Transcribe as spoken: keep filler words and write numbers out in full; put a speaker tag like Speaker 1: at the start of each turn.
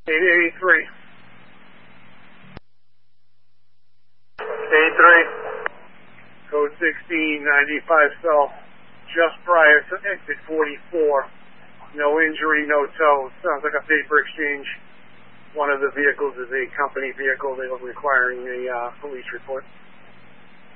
Speaker 1: eight eighty-three.
Speaker 2: eighty-three.
Speaker 1: Code sixteen, ninety-five South, just prior to exit forty-four. No injury, no tow. Sounds like a paper exchange. One of the vehicles is a company vehicle. They are requiring a uh, police report.